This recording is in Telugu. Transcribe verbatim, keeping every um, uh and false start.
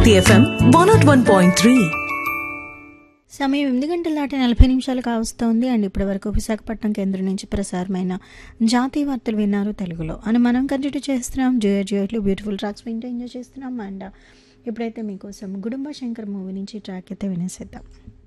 City F M one oh one point three. సమయం ఎనిమిది గంటల దాటి నలభై నిమిషాలు కావస్తోంది అండ్ ఇప్పటి వరకు విశాఖపట్నం కేంద్రం నుంచి ప్రసారమైన జాతీయ వార్తలు విన్నారు తెలుగులో అని మనం కంటిన్యూ చేస్తున్నాం. జియో జియోట్లు బ్యూటిఫుల్ ట్రాక్స్ వింటూ ఎంజాయ్ చేస్తున్నాం. అండ్ ఇప్పుడైతే మీకోసం గుడుంబ శంకర్ మూవీ నుంచి ట్రాక్ అయితే వినేసేద్దాం.